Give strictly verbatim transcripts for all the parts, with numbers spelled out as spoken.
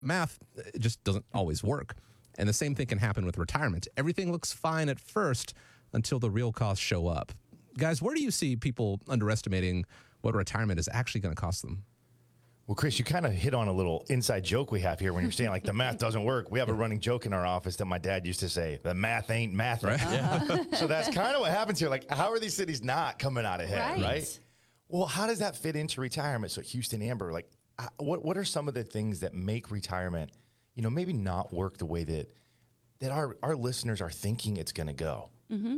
math it just doesn't always work. And the same thing can happen with retirement. Everything looks fine at first until the real costs show up. Guys, where do you see people underestimating what retirement is actually going to cost them? Well, Chris, you kind of hit on a little inside joke we have here when you're saying like the math doesn't work. We have a running joke in our office that my dad used to say, the math ain't math. Right? Yeah. So that's kind of what happens here. Like, how are these cities not coming out ahead, right? right? Well, how does that fit into retirement? So Houston Amber, like, what what are some of the things that make retirement, you know, maybe not work the way that that our, our listeners are thinking it's going to go? Mm-hmm.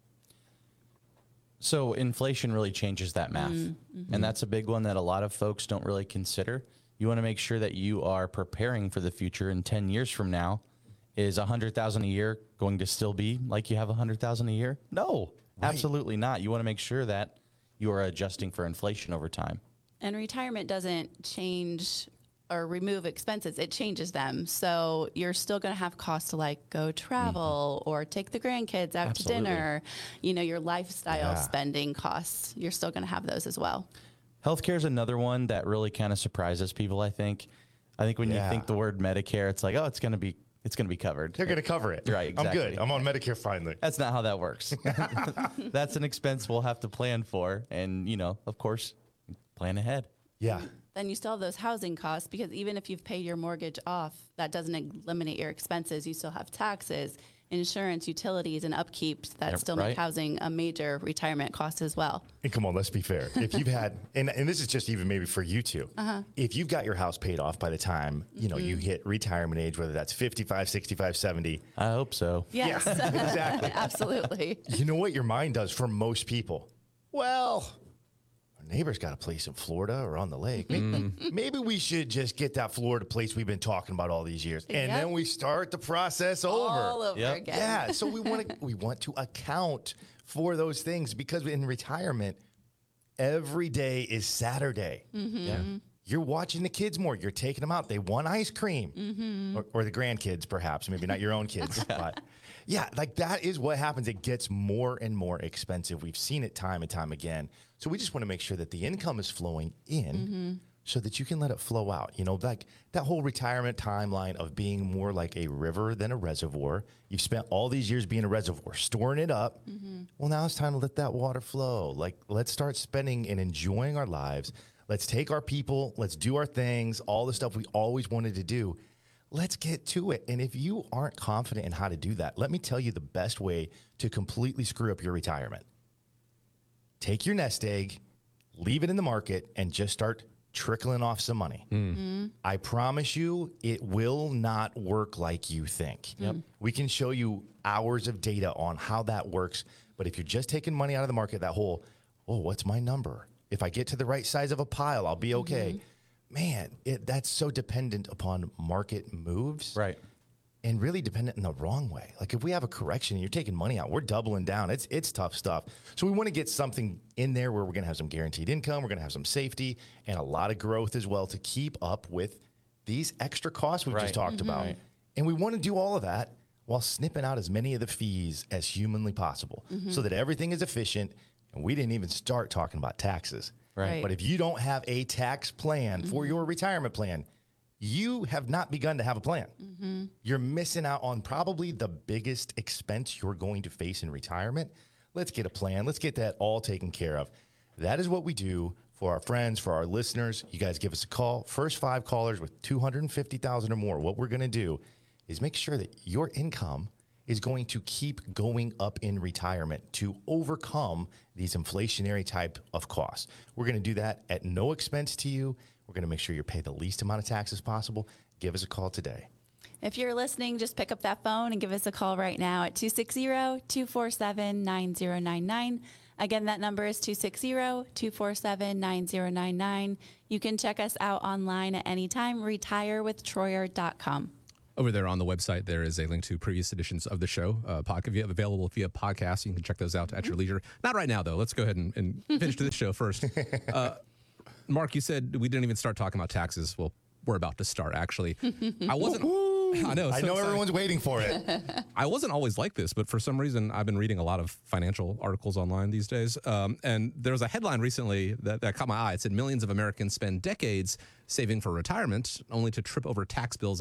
So inflation really changes that math. Mm-hmm. And that's a big one that a lot of folks don't really consider. You want to make sure that you are preparing for the future. In ten years from now, is one hundred thousand dollars a year going to still be like you have one hundred thousand dollars a year? No, right. Absolutely not. You want to make sure that you are adjusting for inflation over time. And retirement doesn't change or remove expenses, it changes them. So you're still going to have costs to like go travel mm-hmm. or take the grandkids out Absolutely. to dinner. You know, your lifestyle yeah. spending costs, you're still going to have those as well. Healthcare is another one that really kind of surprises people, I think. I think when yeah. you think the word Medicare, it's like, oh, it's going to be it's going to be covered. They're going to cover it. Right, exactly. I'm good. I'm on Medicare finally. That's not how that works. That's an expense we'll have to plan for. And, you know, of course, plan ahead. Yeah. Then you still have those housing costs, because even if you've paid your mortgage off, that doesn't eliminate your expenses. You still have taxes, insurance, utilities, and upkeep that yep, still right. make housing a major retirement cost as well. And come on, let's be fair. If you've had, and, and this is just even maybe for you too, uh-huh. if you've got your house paid off by the time, you know, mm-hmm. you hit retirement age, whether that's fifty-five, sixty-five, seventy. I hope so. Yes. Yeah, exactly. Absolutely. You know what your mind does for most people? Well, neighbor's got a place in Florida or on the lake. Maybe, mm. maybe we should just get that Florida place we've been talking about all these years. And yep. then we start the process over. All over yep. again. Yeah. So we want to we want to account for those things, because in retirement, every day is Saturday. Mm-hmm. Yeah. You're watching the kids more. You're taking them out. They want ice cream. Mm-hmm. Or, or the grandkids, perhaps. Maybe not your own kids. But yeah, like that is what happens. It gets more and more expensive. We've seen it time and time again. So we just want to make sure that the income is flowing in mm-hmm. so that you can let it flow out. You know, like that whole retirement timeline of being more like a river than a reservoir. You've spent all these years being a reservoir, storing it up. Mm-hmm. Well, now it's time to let that water flow. Like, let's start spending and enjoying our lives. Let's take our people. Let's do our things, all the stuff we always wanted to do. Let's get to it. And if you aren't confident in how to do that, let me tell you the best way to completely screw up your retirement. Take your nest egg, leave it in the market, and just start trickling off some money. Mm. Mm. I promise you, it will not work like you think. Yep. We can show you hours of data on how that works, but if you're just taking money out of the market, that whole, oh, what's my number? If I get to the right size of a pile, I'll be okay. Mm-hmm. Man, it, that's so dependent upon market moves. Right. And really dependent in the wrong way. Like if we have a correction and you're taking money out, we're doubling down. It's it's tough stuff. So we want to get something in there where we're going to have some guaranteed income. We're going to have some safety and a lot of growth as well to keep up with these extra costs we've right. just talked mm-hmm. about. Right. And we want to do all of that while snipping out as many of the fees as humanly possible mm-hmm. so that everything is efficient. And we didn't even start talking about taxes. Right. But if you don't have a tax plan mm-hmm. for your retirement plan, you have not begun to have a plan. Mm-hmm. You're missing out on probably the biggest expense you're going to face in retirement. Let's get a plan. Let's get that all taken care of. That is what we do for our friends, for our listeners. You guys give us a call. First five callers with two hundred fifty thousand dollars or more. What we're going to do is make sure that your income is going to keep going up in retirement to overcome these inflationary type of costs. We're going to do that at no expense to you. We're going to make sure you pay the least amount of taxes possible. Give us a call today. If you're listening, just pick up that phone and give us a call right now at two six zero, two four seven, nine zero nine nine. Again, that number is two six zero, two four seven, nine zero nine nine. You can check us out online at any time, retire with troyer dot com. Over there on the website, there is a link to previous editions of the show, uh, podcast, available via podcast. You can check those out at your leisure. Not right now, though. Let's go ahead and, and finish this show first. Uh, Mark, you said we didn't even start talking about taxes. Well, we're about to start, actually. I wasn't I know. I so know excited. everyone's waiting for it. I wasn't always like this, but for some reason, I've been reading a lot of financial articles online these days. Um, and there was a headline recently that, that caught my eye. It said millions of Americans spend decades saving for retirement, only to trip over tax bills